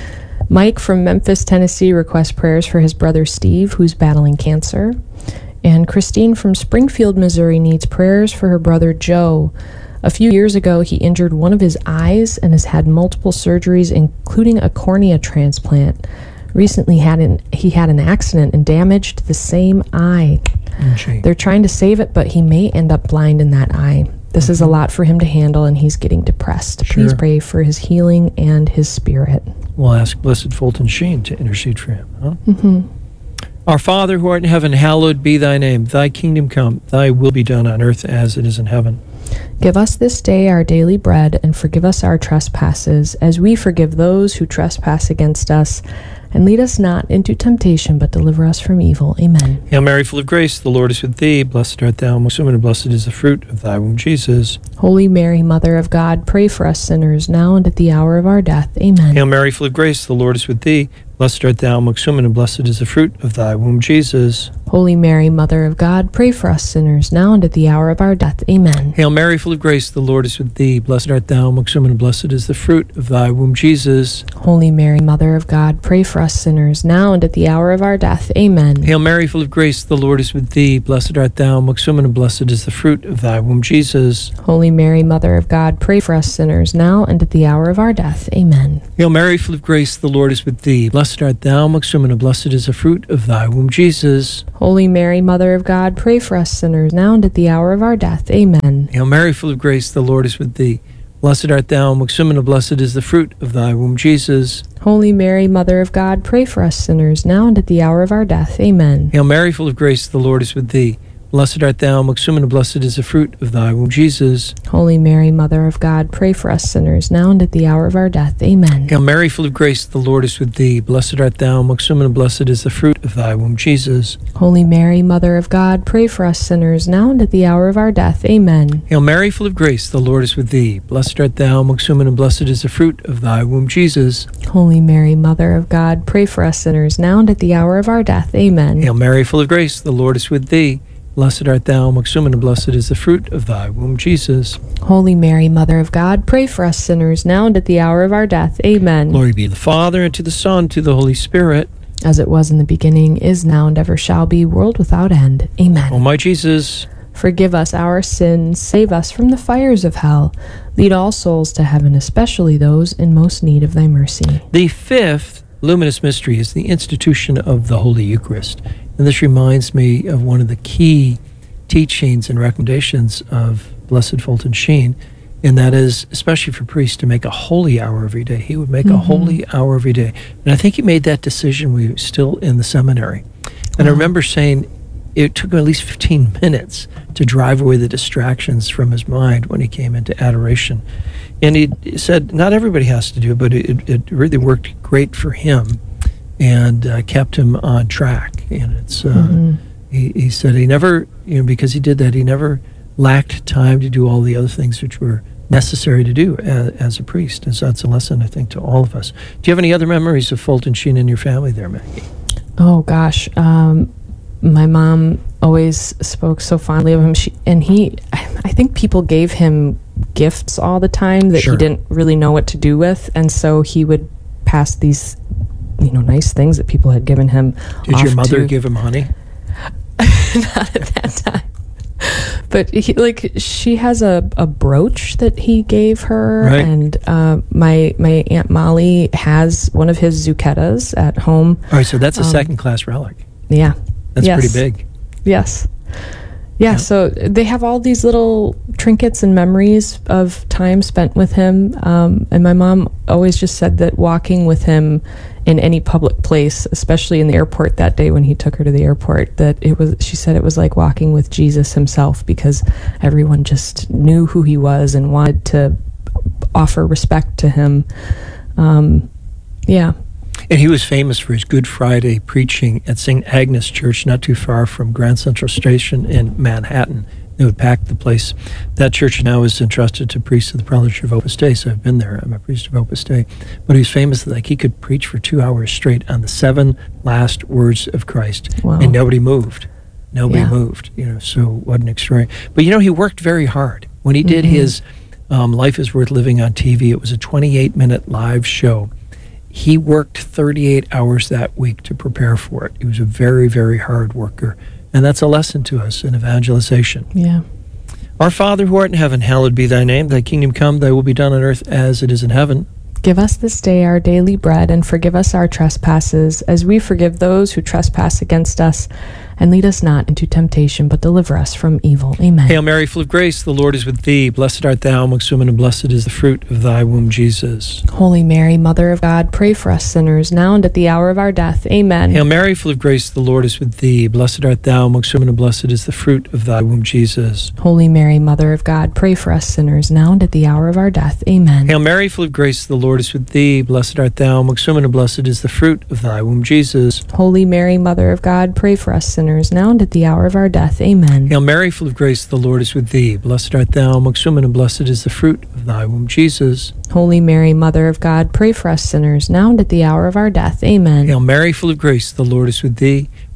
Mike from Memphis, Tennessee requests prayers for his brother Steve, who's battling cancer. And Christine from Springfield, Missouri needs prayers for her brother Joe. A few years ago, he injured one of his eyes and has had multiple surgeries, including a cornea transplant. Recently, had an, he had an accident and damaged the same eye. Mm-hmm. They're trying to save it, but he may end up blind in that eye. This mm-hmm. is a lot for him to handle, and he's getting depressed. Sure. Please pray for his healing and his spirit. We'll ask Blessed Fulton Sheen to intercede for him. Huh? Mm-hmm. Our Father, who art in heaven, hallowed be thy name. Thy kingdom come, thy will be done on earth as it is in heaven. Give us this day our daily bread, and forgive us our trespasses, as we forgive those who trespass against us. And lead us not into temptation, but deliver us from evil. Amen. Hail Mary, full of grace, the Lord is with thee. Blessed art thou amongst women, and blessed is the fruit of thy womb, Jesus. Holy Mary, Mother of God, pray for us sinners, now and at the hour of our death. Amen. Hail Mary, full of grace, the Lord is with thee. Blessed art thou amongst women, and blessed is the fruit of thy womb, Jesus. Holy Mary, Mother of God, pray for us sinners, now and at the hour of our death. Amen. Hail Mary, full of grace, the Lord is with thee. Blessed art thou amongst women, and blessed is the fruit of thy womb, Jesus. Holy Mary, Mother of God, pray for us sinners, now and at the hour of our death. Amen. Hail Mary, full of grace, the Lord is with thee. Blessed art thou amongst women, and blessed is the fruit of thy womb, Jesus. Holy Mary, Mother of God, pray for us sinners, now and at the hour of our death. Amen. Hail Mary, full of grace, the Lord is with thee. Blessed art thou amongst women, and blessed is the fruit of thy womb, Jesus. Holy Mary, Mother of God, pray for us sinners, now and at the hour of our death. Amen. Hail Mary, full of grace, the Lord is with thee. Blessed art thou amongst women, and blessed is the fruit of thy womb, Jesus. Holy Mary, Mother of God, pray for us sinners, now and at the hour of our death. Amen. Hail Mary, full of grace, the Lord is with thee. Blessed art thou amongst women, and blessed is the fruit of thy womb, Jesus. Holy Mary, Mother of God, pray for us sinners, now and at the hour of our death. Amen. Hail Mary, full of grace, the Lord is with thee. Blessed art thou amongst women, and blessed is the fruit of thy womb, Jesus. Holy Mary, Mother of God, pray for us sinners, now and at the hour of our death. Amen. Hail Mary, full of grace, the Lord is with thee. Blessed art thou amongst women, and blessed is the fruit of thy womb, Jesus. Holy Mary, Mother of God, pray for us sinners, now and at the hour of our death. Amen. Hail Mary, full of grace, the Lord is with thee. Blessed art thou amongst women, and blessed is the fruit of thy womb, Jesus. Holy Mary, Mother of God, pray for us sinners, now and at the hour of our death. Amen. Glory be to the Father, and to the Son, and to the Holy Spirit. As it was in the beginning, is now, and ever shall be, world without end. Amen. O my Jesus, forgive us our sins, save us from the fires of hell. Lead all souls to heaven, especially those in most need of thy mercy. The fifth luminous mystery is the institution of the Holy Eucharist. And this reminds me of one of the key teachings and recommendations of Blessed Fulton Sheen, and that is, especially for priests, to make a holy hour every day. He would make mm-hmm. a holy hour every day. And I think he made that decision when he was still in the seminary. And I remember saying it took him at least fifteen minutes to drive away the distractions from his mind when he came into adoration. And he said, not everybody has to do it, but it, it really worked great for him and uh, kept him on track. And it's uh, mm-hmm. he, he said he never, you know, because he did that, he never lacked time to do all the other things which were necessary to do as, as a priest. And so that's a lesson, I think, to all of us. Do you have any other memories of Fulton Sheen in your family there, Maggie? Oh, gosh. Um, my mom always spoke so fondly of him. She, and he, I think people gave him gifts all the time that sure. he didn't really know what to do with. And so he would pass these, you know, nice things that people had given him. Did your mother to, give him honey? Not at that time. But he, like, she has a, a brooch that he gave her, right. and uh, my my Aunt Molly has one of his zucchettas at home. All right, so that's a um, second class relic. Yeah, that's yes. pretty big. Yes. Yeah, yeah, so they have all these little trinkets and memories of time spent with him. Um, and my mom always just said that walking with him in any public place, especially in the airport that day when he took her to the airport, that it was, she said it was like walking with Jesus himself, because everyone just knew who he was and wanted to offer respect to him. Um, yeah. And he was famous for his Good Friday preaching at Saint Agnes Church, not too far from Grand Central Station in Manhattan. They would pack the place. That church now is entrusted to priests of the Prelature of Opus Dei, so I've been there. I'm a priest of Opus Dei. But he was famous, like he could preach for two hours straight on the seven last words of Christ. Wow. And nobody moved. Nobody Yeah. moved. You know, so what an extraordinary. But you know, he worked very hard. When he did mm-hmm. his um, Life is Worth Living on T V, it was a twenty-eight minute live show. He worked thirty-eight hours that week to prepare for it. He was a very, very hard worker. And that's a lesson to us in evangelization. Yeah. Our Father who art in heaven, hallowed be thy name. Thy kingdom come, thy will be done on earth as it is in heaven. Give us this day our daily bread, and forgive us our trespasses, as we forgive those who trespass against us. And lead us not into temptation, but deliver us from evil. Amen. Hail Mary, full of grace, the Lord is with thee. Blessed art thou amongst women, and blessed is the fruit of thy womb, Jesus. Holy Mary, Mother of God, pray for us sinners, now and at the hour of our death. Amen. Hail Mary, full of grace, the Lord is with thee. Blessed art thou amongst women, and blessed is the fruit of thy womb, Jesus. Holy Mary, Mother of God, pray for us sinners, now and at the hour of our death. Amen. Hail Mary, full of grace, the Lord is with thee. Blessed art thou amongst women, and blessed is the fruit of thy womb, Jesus. Holy Mary, Mother of God, pray for us sinners, now and at the hour of our death. Amen. Hail Mary, full of grace, the Lord is with thee. Blessed art thou amongst women, and blessed is the fruit of thy womb, Jesus. Holy Mary, Mother of God, pray for us sinners, now and at the hour of our death. Amen. Hail Mary, full of grace, the Lord is with thee.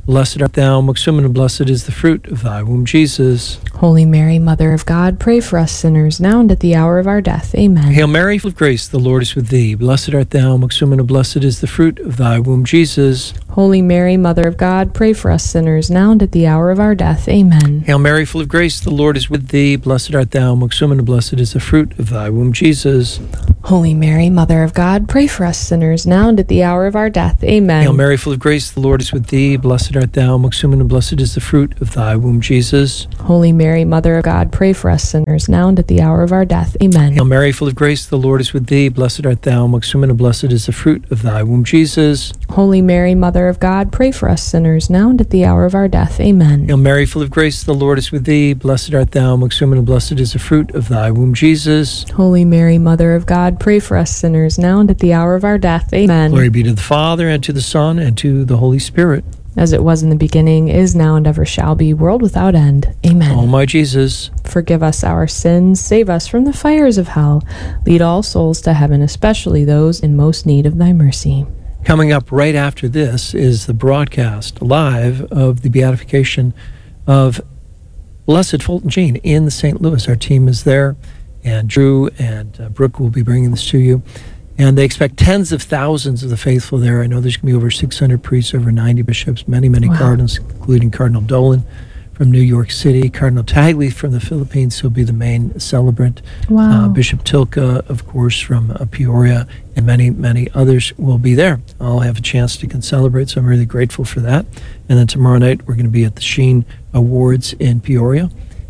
Blessed art thou amongst women, and blessed is the fruit of thy womb, Jesus. Holy Mary, Mother of God, pray for us sinners, now and at the hour of our death. Amen. Hail Mary, full of grace, the Lord is with thee. Blessed art thou amongst women, and blessed is the fruit of thy womb, Jesus. Holy Mary, Mother of God, pray for us sinners, now and at the hour of our death. Amen. Hail Mary, full of grace, the Lord is with thee. Blessed art thou amongst women, and blessed is the fruit of thy womb, Jesus. Holy Mary, Mother of God, pray for us sinners, now and at the hour of our death. Amen. Hail Mary, full of grace, the Lord is with thee. Blessed art thou amongst women, and blessed is the fruit of thy womb, Jesus. Holy Mary, Mother of God, pray for us sinners, now and at the hour of our death. Amen. Hail Mary, full of grace, the Lord is with thee. Blessed art thou amongst women, and blessed is the fruit of thy womb, Jesus. Holy Mary, Mother of God, pray for us sinners, now and at the hour of our death. Amen. Hail Mary, full of grace, the Lord is with thee. Blessed art thou amongst women, and blessed is the fruit of thy womb, Jesus. Holy Mary, Mother of God, pray for us sinners, now and at the hour of our death. Amen. Glory be to the Father, and to the Son, and to the Holy Spirit. As it was in the beginning, is now, and ever shall be, world without end. Amen. O my Jesus, forgive us our sins, save us from the fires of hell, lead all souls to heaven, especially those in most need of thy mercy. Coming up right after this is the broadcast live of the beatification of Blessed Fulton Sheen in Saint Louis. Our team is there, and Drew and uh, Brooke will be bringing this to you. And they expect tens of thousands of the faithful there. I know there's going to be over six hundred priests, over ninety bishops, many, many wow. cardinals, including Cardinal Dolan from New York City, Cardinal Tagle from the Philippines, who'll be the main celebrant. Wow. Uh, Bishop Tilka, of course, from uh, Peoria, and many, many others will be there. I'll have a chance to can celebrate, so I'm really grateful for that. And then tomorrow night, we're going to be at the Sheen Awards in Peoria.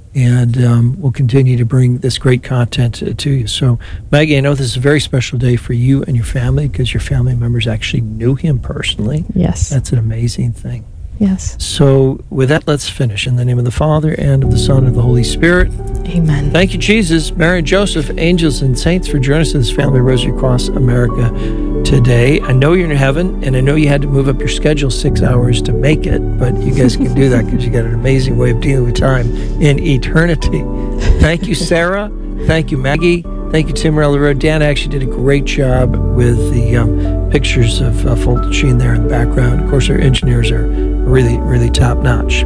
And um, we'll continue to bring this great content uh, to you. So, Maggie, I know this is a very special day for you and your family because your family members actually knew him personally. Yes. That's an amazing thing. Yes. So, with that, let's finish. In the name of the Father, and of the Son, and of the Holy Spirit. Amen. Thank you, Jesus, Mary and Joseph, angels and saints, for joining us at this Family Rosary Across America today. I know you're in heaven, and I know you had to move up your schedule six hours to make it, but you guys can do that because you got an amazing way of dealing with time in eternity. Thank you, Sarah. Thank you, Maggie. Thank you, Tim Morello. Dan actually did a great job with the um, pictures of uh, Fulton Sheen there in the background. Of course, our engineers are really, really top notch.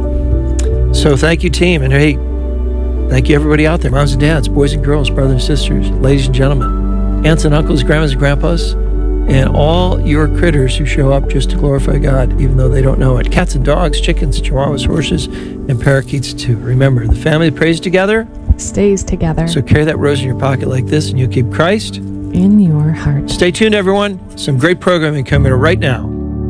So thank you, team. And hey, thank you, everybody out there, moms and dads, boys and girls, brothers and sisters, ladies and gentlemen, aunts and uncles, grandmas and grandpas, and all your critters who show up just to glorify God, even though they don't know it. Cats and dogs, chickens, chihuahuas, horses, and parakeets, too. Remember, the family that prays together stays together. So carry that rose in your pocket like this, and you'll keep Christ in your heart. Stay tuned, everyone. Some great programming coming right now.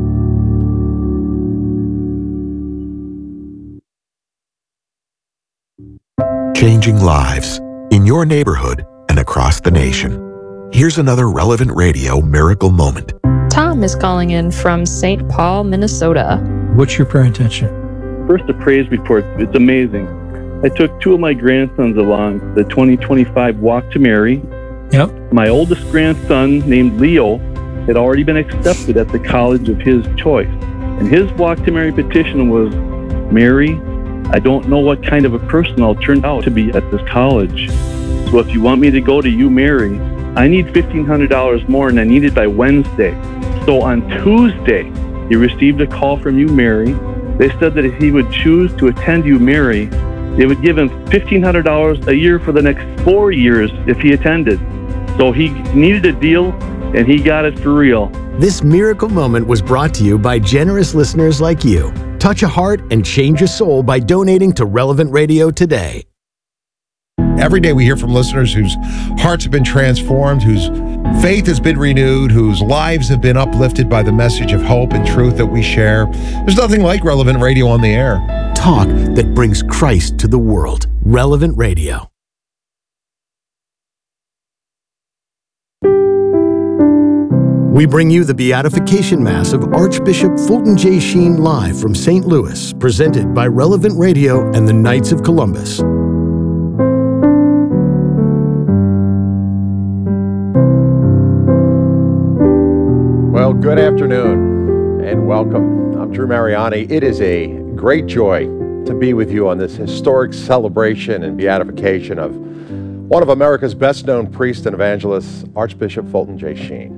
Changing lives in your neighborhood and across the nation. Here's another Relevant Radio miracle moment. Tom is calling in from Saint Paul, Minnesota. What's your prayer intention? First, the praise report. It's amazing. I took two of my grandsons along the twenty twenty-five Walk to Mary. Yep. My oldest grandson, named Leo, had already been accepted at the college of his choice. And his Walk to Mary petition was, Mary, I don't know what kind of a person I'll turn out to be at this college. So if you want me to go to you, Mary, I need fifteen hundred dollars more and I need it by Wednesday. So on Tuesday, he received a call from you, Mary. They said that if he would choose to attend you, Mary, they would give him fifteen hundred dollars a year for the next four years if he attended. So he needed a deal, and he got it for real. This miracle moment was brought to you by generous listeners like you. Touch a heart and change a soul by donating to Relevant Radio today. Every day we hear from listeners whose hearts have been transformed, whose faith has been renewed, whose lives have been uplifted by the message of hope and truth that we share. There's nothing like Relevant Radio on the air. Talk that brings Christ to the world. Relevant Radio. We bring you the Beatification Mass of Archbishop Fulton J. Sheen live from Saint Louis, presented by Relevant Radio and the Knights of Columbus. Well, good afternoon and welcome. I'm Drew Mariani. It is a great joy to be with you on this historic celebration and beatification of one of America's best-known priests and evangelists, Archbishop Fulton J. Sheen.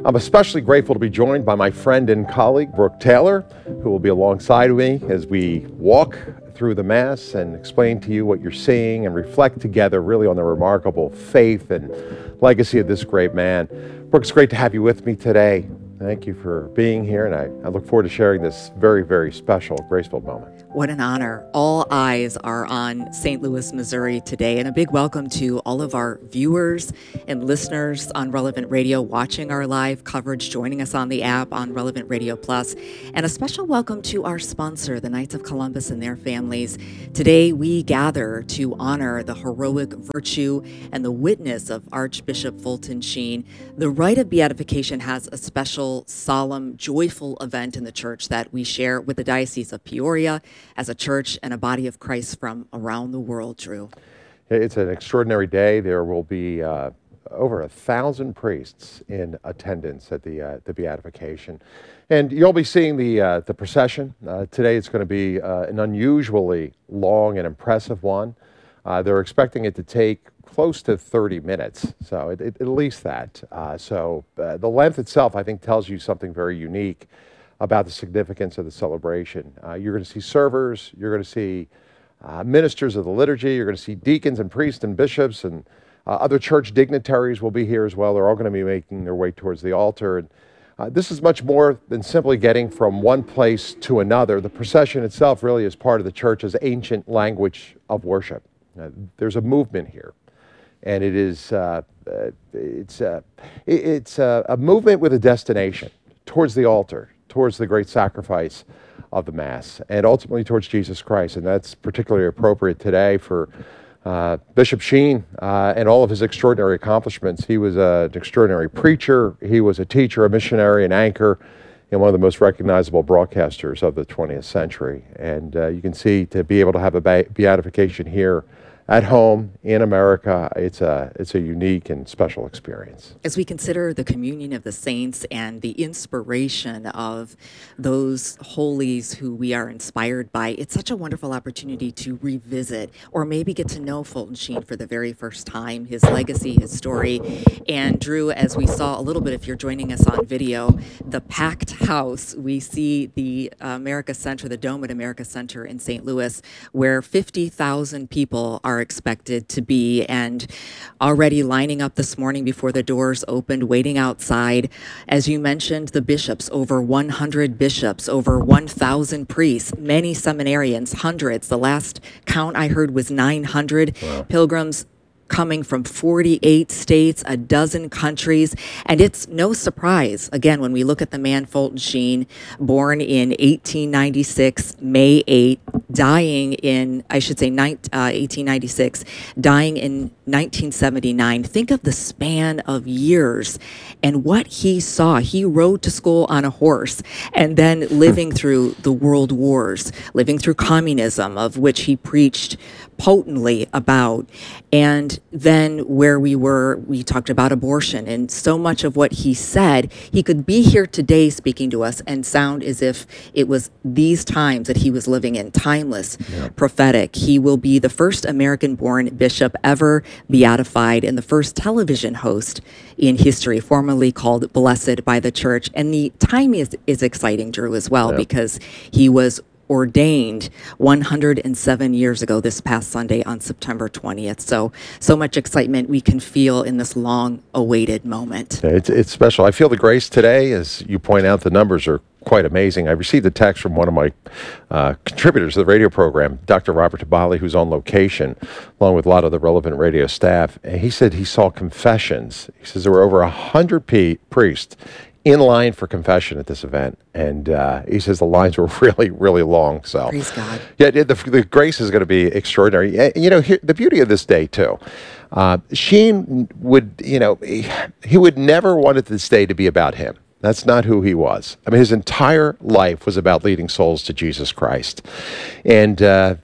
I'm especially grateful to be joined by my friend and colleague, Brooke Taylor, who will be alongside me as we walk through the Mass and explain to you what you're seeing and reflect together really on the remarkable faith and legacy of this great man. Brooke, it's great to have you with me today. Thank you for being here, and I, I look forward to sharing this very, very special, graceful moment. What an honor. All eyes are on Saint Louis, Missouri today, and a big welcome to all of our viewers and listeners on Relevant Radio watching our live coverage, joining us on the app on Relevant Radio Plus, and a special welcome to our sponsor, the Knights of Columbus and their families. Today, we gather to honor the heroic virtue and the witness of Archbishop Fulton Sheen. The rite of beatification has a special, solemn, joyful event in the church that we share with the Diocese of Peoria as a church and a body of Christ from around the world, Drew. It's an extraordinary day. There will be uh, over a thousand priests in attendance at the uh, the beatification, and you'll be seeing the uh, the procession uh, today. It's going to be uh, an unusually long and impressive one. Uh, they're expecting it to take close to thirty minutes, so it, it, at least that. Uh, so uh, the length itself, I think, tells you something very unique about the significance of the celebration. Uh, you're going to see servers, you're going to see uh, ministers of the liturgy, you're going to see deacons and priests and bishops, and uh, other church dignitaries will be here as well. They're all going to be making their way towards the altar. And uh, this is much more than simply getting from one place to another. The procession itself really is part of the church's ancient language of worship. Uh, there's a movement here, and it is uh, uh, it's uh, it, it's uh, a movement with a destination towards the altar, towards the great sacrifice of the Mass, and ultimately towards Jesus Christ. And that's particularly appropriate today for uh, Bishop Sheen uh, and all of his extraordinary accomplishments. He was uh, an extraordinary preacher, he was a teacher, a missionary, an anchor, and one of the most recognizable broadcasters of the twentieth century. And uh, you can see, to be able to have a beatification here at home in America, it's a it's a unique and special experience. As we consider the communion of the saints and the inspiration of those holies who we are inspired by, it's such a wonderful opportunity to revisit or maybe get to know Fulton Sheen for the very first time, his legacy, his story. And Drew, as we saw a little bit, if you're joining us on video, the packed house, we see the America Center, the Dome at America Center in Saint Louis, where fifty thousand people are expected to be, and already lining up this morning before the doors opened, waiting outside. As you mentioned, the bishops, over one hundred bishops, over one thousand priests, many seminarians, hundreds. The last count I heard was nine hundred. Wow. Pilgrims coming from forty-eight states, a dozen countries. And it's no surprise, again, when we look at the man Fulton Sheen, born in eighteen ninety-six, May eighth, dying in, I should say, eighteen ninety-six, dying in nineteen seventy-nine. Think of the span of years and what he saw. He rode to school on a horse, and then living through the world wars, living through communism, of which he preached potently about. And then where we were, we talked about abortion, and so much of what he said, he could be here today speaking to us and sound as if it was these times that he was living in, timeless, yeah. prophetic. He will be the first American-born bishop ever beatified and the first television host in history, formerly called Blessed by the Church. And the time is, is exciting, Drew, as well, yeah. because he was ordained one hundred seven years ago this past Sunday on September twentieth. So, so much excitement we can feel in this long-awaited moment. Yeah, it's, it's special. I feel the grace today. As you point out, the numbers are quite amazing. I received a text from one of my uh, contributors to the radio program, Doctor Robert Tabali, who's on location, along with a lot of the Relevant Radio staff. And he said he saw confessions. He says there were over one hundred p- priests in line for confession at this event, and uh, he says the lines were really, really long. So, praise God. Yeah, the, the grace is going to be extraordinary. And, you know, here, the beauty of this day too. Uh, Sheen would, you know, he, he would never wanted this day to be about him. That's not who he was. I mean, his entire life was about leading souls to Jesus Christ, and uh,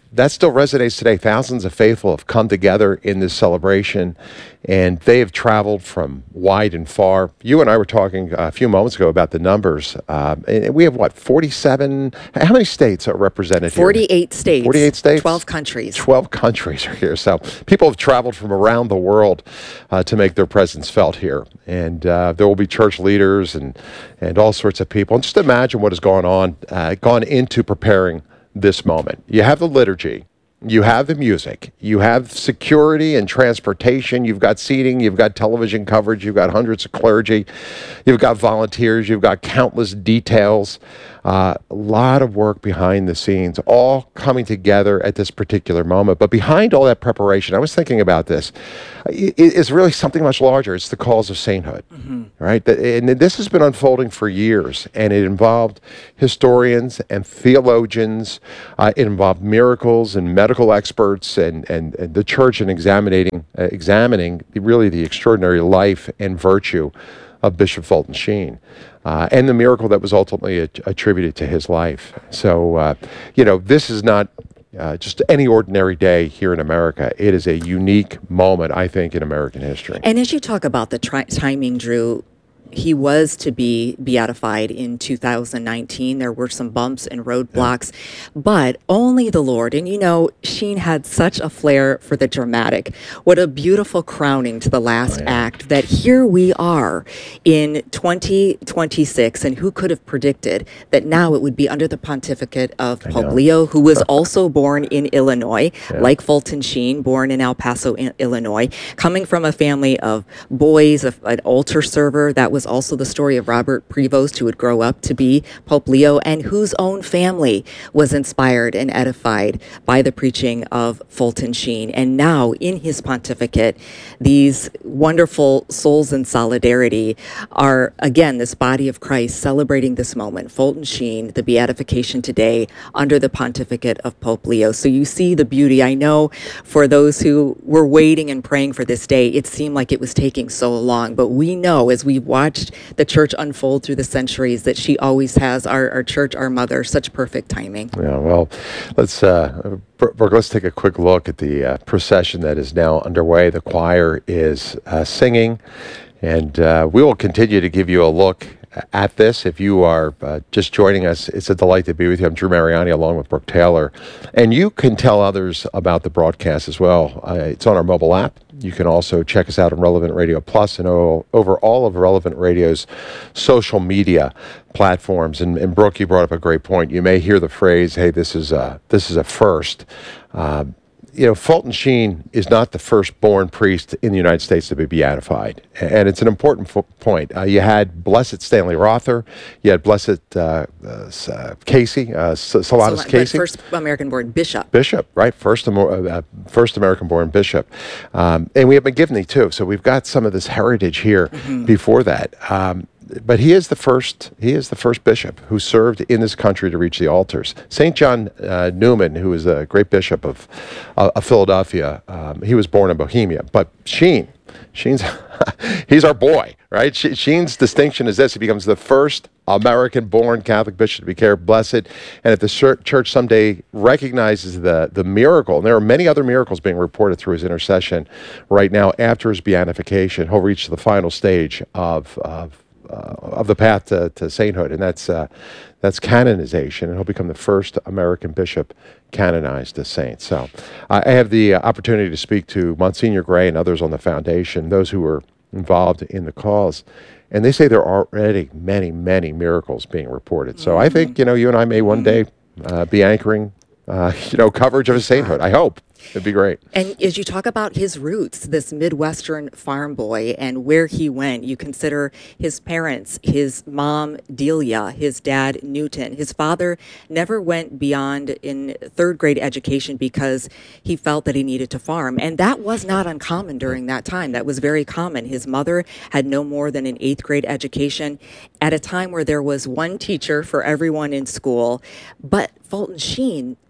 that still resonates today. Thousands of faithful have come together in this celebration, and they have traveled from wide and far. You and I were talking a few moments ago about the numbers. Um, and we have, what, forty-seven? How many states are represented here? forty-eight states. forty-eight states? twelve countries. twelve countries are here. So people have traveled from around the world uh, to make their presence felt here. And uh, there will be church leaders and, and all sorts of people. And just imagine what has gone on, uh, gone into preparing this moment. You have the liturgy. You have the music, you have security and transportation, you've got seating, you've got television coverage, you've got hundreds of clergy, you've got volunteers, you've got countless details, uh, a lot of work behind the scenes, all coming together at this particular moment. But behind all that preparation, I was thinking about this, it, it's really something much larger. It's the calls of sainthood, mm-hmm. right? And this has been unfolding for years, and it involved historians and theologians, uh, it involved miracles and medical medical experts and, and, and the church in examining, uh, examining really the extraordinary life and virtue of Bishop Fulton Sheen uh, and the miracle that was ultimately at- attributed to his life. So, uh, you know, this is not uh, just any ordinary day here in America. It is a unique moment, I think, in American history. And as you talk about the tri- timing, Drew, he was to be beatified in two thousand nineteen. There were some bumps and roadblocks, yeah. but only the Lord. And you know, Sheen had such a flair for the dramatic. What a beautiful crowning to the last oh, yeah. act that here we are in twenty twenty-six. And who could have predicted that now it would be under the pontificate of I Pope know. Leo, who was also born in Illinois, yeah. like Fulton Sheen, born in El Paso, Illinois, coming from a family of boys, an altar server. That was was also the story of Robert Prevost, who would grow up to be Pope Leo, and whose own family was inspired and edified by the preaching of Fulton Sheen. And now, in his pontificate, these wonderful souls in solidarity are, again, this body of Christ celebrating this moment. Fulton Sheen, the beatification today, under the pontificate of Pope Leo. So you see the beauty. I know for those who were waiting and praying for this day, it seemed like it was taking so long. But we know, as we watch the church unfold through the centuries, that she always has, our, our church, our mother, such perfect timing. Yeah, well, let's uh, Brooke, let's take a quick look at the uh, procession that is now underway. The choir is uh, singing, and uh, we will continue to give you a look at this. If you are uh, just joining us, it's a delight to be with you. I'm Drew Mariani along with Brooke Taylor, and you can tell others about the broadcast as well. Uh, it's on our mobile app. You can also check us out on Relevant Radio Plus and o- over all of Relevant Radio's social media platforms. And, and Brooke, you brought up a great point. You may hear the phrase, "Hey, this is a this is a first." Uh, You know, Fulton Sheen is not the first born priest in the United States to be beatified. And it's an important fo- point. Uh, you had Blessed Stanley Rother. You had Blessed uh, uh, Casey, uh, Salatus so, Casey. First American-born bishop. Bishop, right? First, uh, first American-born bishop. Um, and we have McGivney, too. So we've got some of this heritage here mm-hmm. before that. Um, But he is the first. He is the first bishop who served in this country to reach the altars. Saint John uh, Newman, who is a great bishop of, uh, of Philadelphia, um, he was born in Bohemia. But Sheen, Sheen's, he's our boy, right? She, Sheen's distinction is this: he becomes the first American-born Catholic bishop to be declared blessed. And if the church someday recognizes the the miracle, and there are many other miracles being reported through his intercession right now after his beatification, he'll reach the final stage of of. Uh, of the path to, to sainthood, and that's uh, that's canonization, and he'll become the first American bishop canonized as saint. So uh, I have the uh, opportunity to speak to Monsignor Gray and others on the foundation, those who were involved in the cause, and they say there are already many, many miracles being reported. So mm-hmm. I think, you know, you and I may one day uh, be anchoring, uh, you know, coverage of his sainthood. I hope. It'd be great. And as you talk about his roots, this Midwestern farm boy and where he went, you consider his parents, his mom, Delia, his dad, Newton. His father never went beyond in third grade education because he felt that he needed to farm. And that was not uncommon during that time. That was very common. His mother had no more than an eighth grade education at a time where there was one teacher for everyone in school. But Fulton Sheen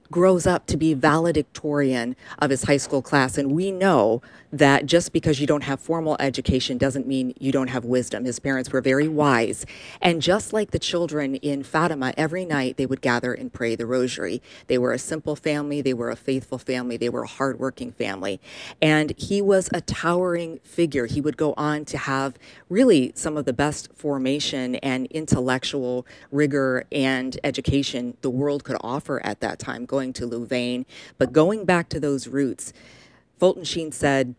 grows up to be valedictorian of his high school class. And we know that just because you don't have formal education doesn't mean you don't have wisdom. His parents were very wise. And just like the children in Fatima, every night they would gather and pray the rosary. They were a simple family. They were a faithful family. They were a hardworking family. And he was a towering figure. He would go on to have really some of the best formation and intellectual rigor and education the world could offer at that time, going to Louvain. But going back to those roots, Fulton Sheen said,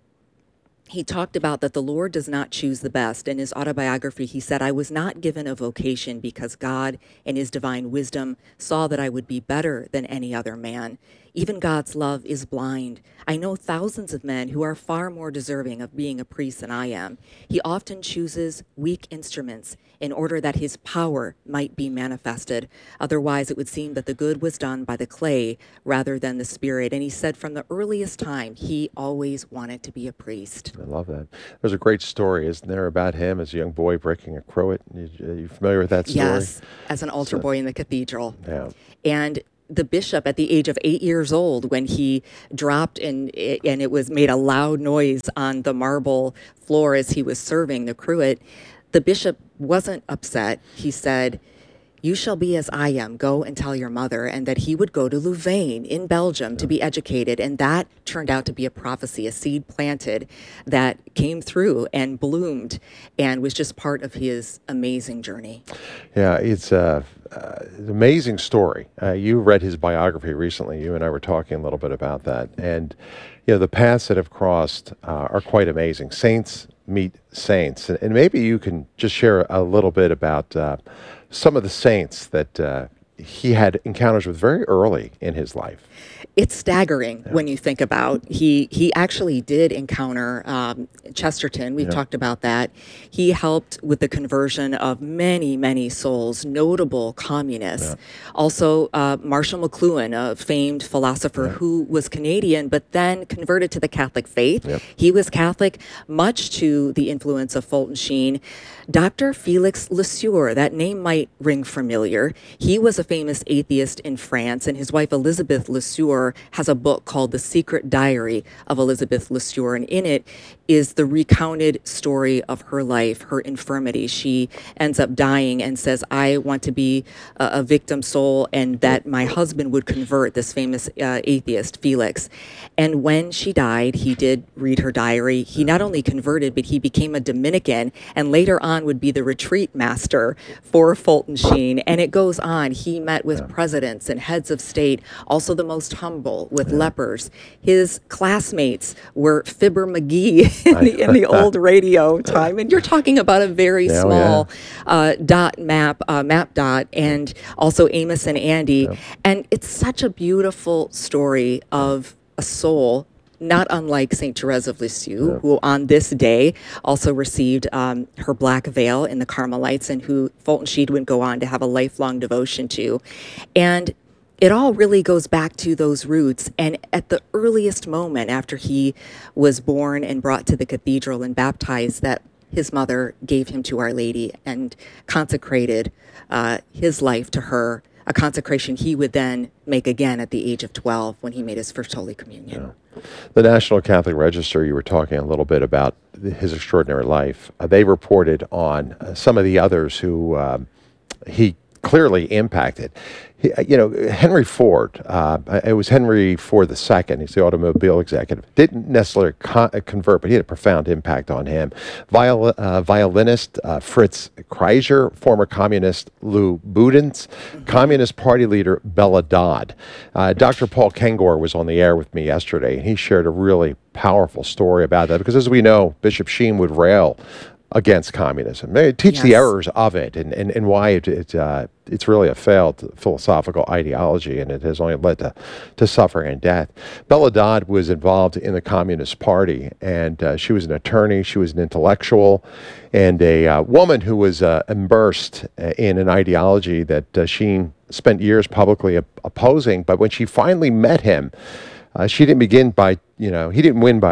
he talked about that the Lord does not choose the best. In his autobiography, he said, I was not given a vocation because God in his divine wisdom saw that I would be better than any other man. Even God's love is blind. I know thousands of men who are far more deserving of being a priest than I am. He often chooses weak instruments in order that his power might be manifested. Otherwise, it would seem that the good was done by the clay rather than the spirit. And he said from the earliest time, he always wanted to be a priest. I love that. There's a great story, isn't there, about him as a young boy breaking a cruet? You, are you familiar with that story? Yes, as an altar So- boy in the cathedral. Yeah. And the bishop at the age of eight years old, when he dropped and it, and it was made a loud noise on the marble floor as he was serving the cruet, the bishop wasn't upset. He said, you shall be as I am, go and tell your mother, and that he would go to Louvain in Belgium to be educated. And that turned out to be a prophecy, a seed planted that came through and bloomed and was just part of his amazing journey. Yeah, it's a, uh, an amazing story. Uh, you read his biography recently. You and I were talking a little bit about that. And, you know, the paths that have crossed uh, are quite amazing. Saints meet saints. And, and maybe you can just share a little bit about uh, some of the saints that uh, he had encounters with very early in his life. It's staggering when you think about he he actually did encounter um, Chesterton. We've Yeah. talked about that. He helped with the conversion of many, many souls, notable communists. Also, uh, Marshall McLuhan, a famed philosopher who was Canadian but then converted to the Catholic faith. He was Catholic, much to the influence of Fulton Sheen. Doctor Felix Lesueur, that name might ring familiar. He was a famous atheist in France, and his wife Elizabeth Lesueur has a book called The Secret Diary of Elizabeth Lesueur, and in it is the recounted story of her life, her infirmity. She ends up dying and says, I want to be a, a victim soul, and that my husband would convert, this famous uh, atheist, Felix. And when she died, he did read her diary. He not only converted, but he became a Dominican, and later on would be the retreat master for Fulton Sheen. And it goes on. He met with presidents and heads of state, also the most humble, with lepers. His classmates were Fibber McGee in the, in the old radio time. And you're talking about a very Yeah, small uh, dot map, uh, map dot, and also Amos and Andy. And it's such a beautiful story of a soul, not unlike Saint Therese of Lisieux, who on this day also received um, her black veil in the Carmelites, and who Fulton Sheen would go on to have a lifelong devotion to. And it all really goes back to those roots. And at the earliest moment after he was born and brought to the cathedral and baptized, that his mother gave him to Our Lady and consecrated uh, his life to her, a consecration he would then make again at the age of twelve when he made his first Holy Communion. The National Catholic Register, you were talking a little bit about his extraordinary life. Uh, they reported on uh, some of the others who um, he clearly impacted. He, you know, Henry Ford, uh, it was Henry Ford the Second, he's the automobile executive, didn't necessarily con- convert, but he had a profound impact on him. Viol- uh, violinist uh, Fritz Kreischer, former communist Lou Budens, Communist Party leader Bella Dodd. Uh, Doctor Paul Kengor was on the air with me yesterday, and he shared a really powerful story about that, because as we know, Bishop Sheen would rail against communism. They teach the Yes. errors of it, and, and, and why it, it uh, it's really a failed philosophical ideology, and it has only led to, to suffering and death. Bella Dodd was involved in the Communist Party, and uh, she was an attorney, she was an intellectual, and a uh, woman who was uh, immersed in an ideology that uh, Sheen spent years publicly op- opposing. But when she finally met him, uh, she didn't begin by, you know, he didn't win by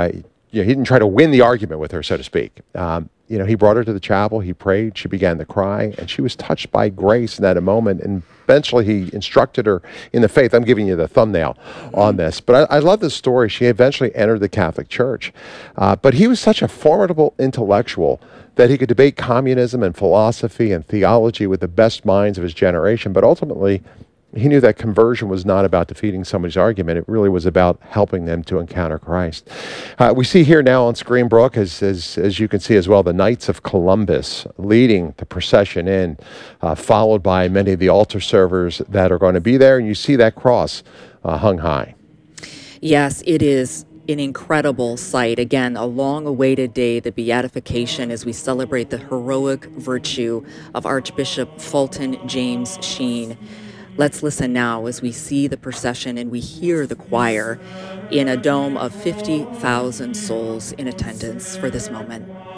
you know, he didn't try to win the argument with her, so to speak. Um, you know, he brought her to the chapel, he prayed, she began to cry, and she was touched by grace in that moment. And eventually he instructed her in the faith. I'm giving you the thumbnail on this. But I, I love this story. She eventually entered the Catholic Church. Uh, but he was such a formidable intellectual that he could debate communism and philosophy and theology with the best minds of his generation. But ultimately, he knew that conversion was not about defeating somebody's argument. It really was about helping them to encounter Christ. Uh, we see here now on screen, Brooke, as, as, as you can see as well, the Knights of Columbus leading the procession in, uh, followed by many of the altar servers that are going to be there. And you see that cross uh, hung high. Yes, it is an incredible sight. Again, a long-awaited day, the beatification, as we celebrate the heroic virtue of Archbishop Fulton James Sheen. Let's listen now as we see the procession and we hear the choir in a dome of fifty thousand souls in attendance for this moment.